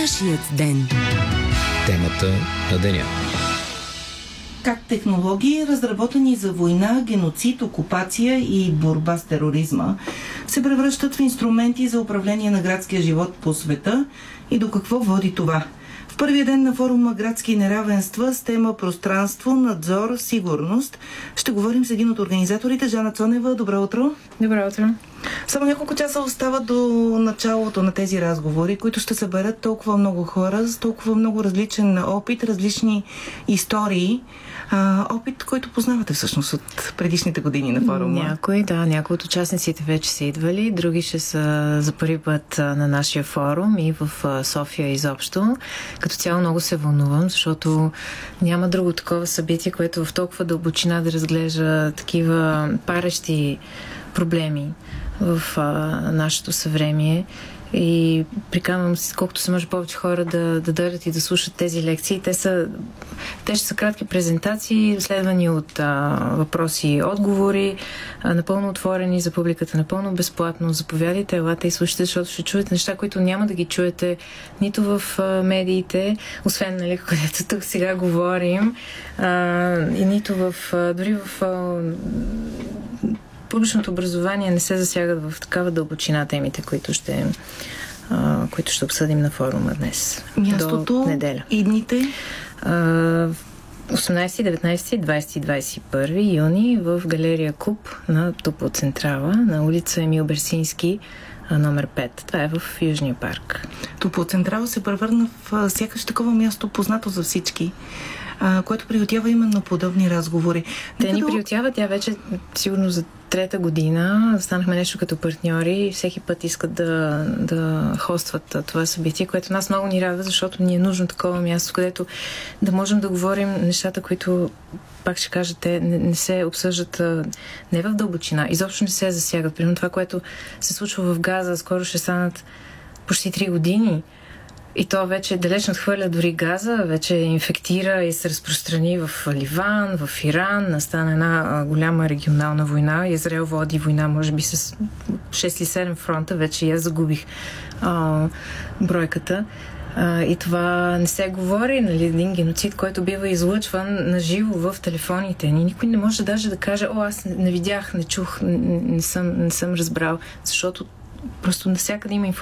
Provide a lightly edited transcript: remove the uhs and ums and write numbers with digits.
Вашият ден. Темата на деня. Как технологии, разработени за война, геноцид, окупация и борба с тероризма, се превръщат в инструменти за управление на градския живот по света и до какво води това? В първия ден на форума Градски неравенства с тема пространство, надзор, сигурност ще говорим с един от организаторите, Жана Цонева. Добро утро! Добро утро! Само няколко часа остават до началото на тези разговори, които ще съберат толкова много хора с толкова много различен опит, различни истории. Опит, който познавате всъщност от предишните години на форума. Някои от участниците вече са идвали, други ще са за първи път на нашия форум и в София изобщо. Като цяло много се вълнувам, защото няма друго такова събитие, което в толкова дълбочина да разглежда такива парещи проблеми в нашето съвремие. И приканвам колкото се може повече хора да дойдат и да слушат тези лекции. Те ще са кратки презентации, следвани от въпроси и отговори, напълно отворени за публиката, напълно безплатно. Заповядайте, елате и слушайте, защото ще чуете неща, които няма да ги чуете нито в медиите, освен, където тук сега говорим, и нито дори в публичното образование не се засягат в такава дълбочина темите, които ще обсъдим на форума днес. Мястото, до неделя. И дните? 18, 19, 20 и 21 юни в галерия Куб на Топлоцентрала на улица Емил Берсински, номер 5. Това е в Южния парк. Топлоцентрала се превърна в сякаш такова място, познато за всички, което приютява именно подобни разговори. Те ни приютяват, тя вече сигурно за трета година станахме нещо като партньори и всеки път искат да хостват това събитие, което нас много ни радва, защото ни е нужно такова място, където да можем да говорим нещата, които, пак ще кажа, те не се обсъждат не в дълбочина, изобщо не се засягат. Примерно това, което се случва в Газа, скоро ще станат почти 3 години. И то вече далеч надхвърля дори Газа, вече инфектира и се разпространи в Ливан, в Иран. Настана една голяма регионална война. Израел води война, може би с 6 или 7 фронта. Вече и аз загубих бройката. И това не се говори, един геноцид, който бива излъчван на живо в телефоните. Никой не може даже да каже: аз не видях, не чух, не съм разбрал, защото просто навсякъде има информация.